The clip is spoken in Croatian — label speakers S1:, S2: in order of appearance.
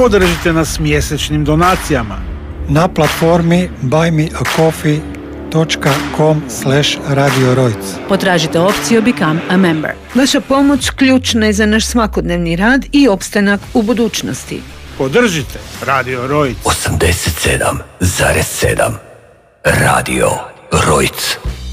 S1: Podržite nas mjesečnim donacijama
S2: na platformi buymeacoffee.com/Radio Rojc.
S3: Potražite opciju Become a Member. Vaša pomoć ključna je za naš svakodnevni rad i opstanak u budućnosti.
S1: Podržite Radio Rojc.
S4: 87,7 Radio Rojc.